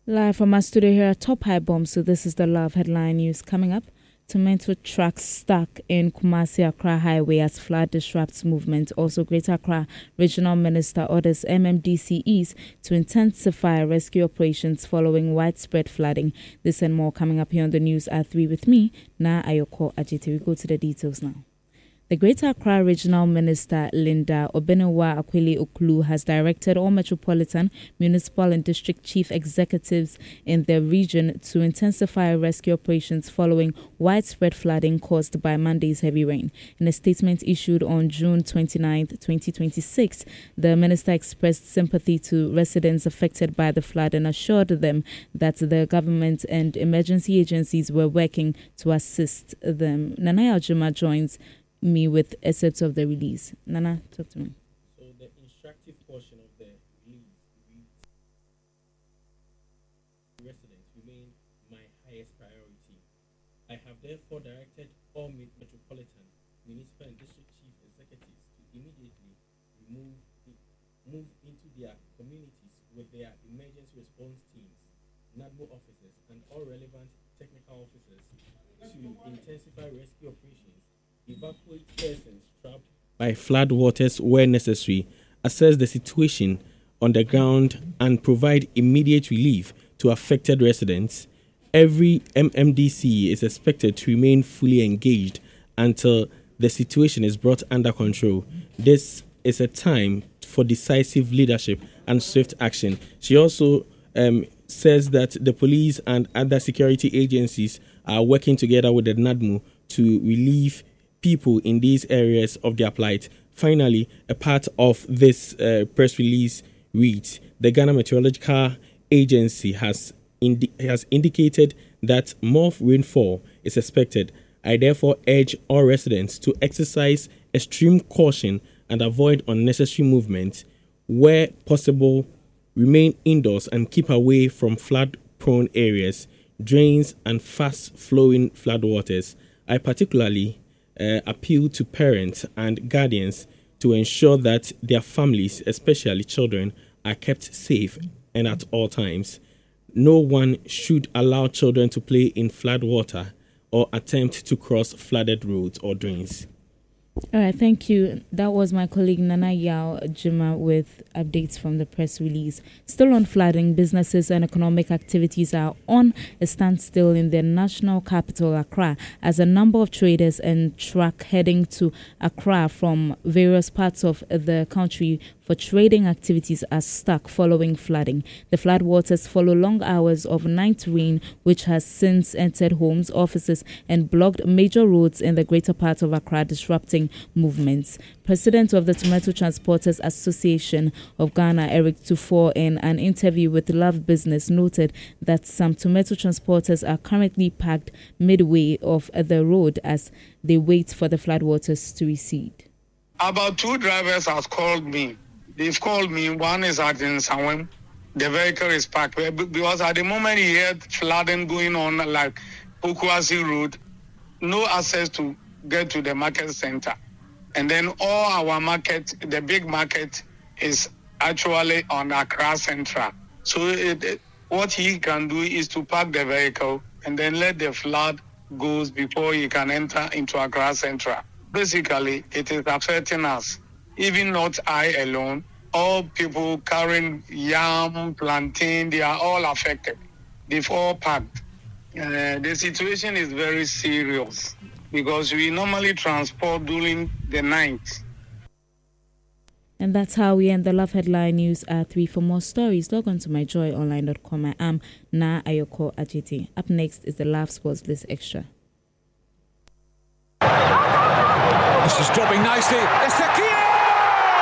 Live from our studio here at Top High Bomb. So this is the Love headline news coming up. Tomato trucks stuck in Kumasi-Accra Highway as flood disrupts movement. Also, Greater Accra Regional Minister orders MMDCEs to intensify rescue operations following widespread flooding. This and more coming up here on the news at 3 with me, Na Ayoko Ajite. We go to the details now. The Greater Accra Regional Minister Linda Obenewa Akwili-Okulu has directed all metropolitan, municipal and district chief executives in the region to intensify rescue operations following widespread flooding caused by Monday's heavy rain. In a statement issued on June 29, 2026, the minister expressed sympathy to residents affected by the flood and assured them that the government and emergency agencies were working to assist them. Nanaya Ojima joins me with excerpts of the release. Nana, talk to me. So the instructive portion of the release reads, residents remain my highest priority. I have therefore directed all metropolitan, municipal and district chief executives to immediately move into their communities with their emergency response teams, NADMO officers and all relevant technical officers to intensify rescue operations, evacuate persons trapped by flood waters where necessary, assess the situation on the ground, and provide immediate relief to affected residents. Every MMDC is expected to remain fully engaged until the situation is brought under control. This is a time for decisive leadership and swift action. She also says that the police and other security agencies are working together with the NADMO to relieve people in these areas of their plight. Finally, a part of this press release reads, the Ghana Meteorological Agency has indicated that more rainfall is expected. I therefore urge all residents to exercise extreme caution and avoid unnecessary movement. Where possible, remain indoors and keep away from flood-prone areas, drains and fast-flowing floodwaters. I particularly appeal to parents and guardians to ensure that their families, especially children, are kept safe and at all times. No one should allow children to play in flood water or attempt to cross flooded roads or drains. All right, thank you. That was my colleague Nana Yao Jima with updates from the press release. Still on flooding, businesses and economic activities are on a standstill in the national capital, Accra, as a number of traders and truck heading to Accra from various parts of the country for trading activities are stuck following flooding. The floodwaters follow long hours of night rain, which has since entered homes, offices, and blocked major roads in the greater part of Accra, disrupting movements. President of the Tomato Transporters Association of Ghana, Eric Tufor, in an interview with Love Business, noted that some tomato transporters are currently parked midway of the road as they wait for the floodwaters to recede. About 2 drivers have called me. They've called me. One is at Nsawam. The vehicle is parked because at the moment he had flooding going on like Pokuasi Road, no access to get to the market center. And then all our market, the big market, is actually on Accra Central. So what he can do is to park the vehicle and then let the flood goes before he can enter into Accra Central. Basically, it is affecting us. Even not I alone, all people carrying yam, plantain, they are all affected. They've all packed. The situation is very serious because we normally transport during the night. And that's how we end the Love Headline News at 3. For more stories, log on to myjoyonline.com. I am Na Ayoko Ajite. Up next is the Love Sports List Extra. This is dropping nicely. It's the key.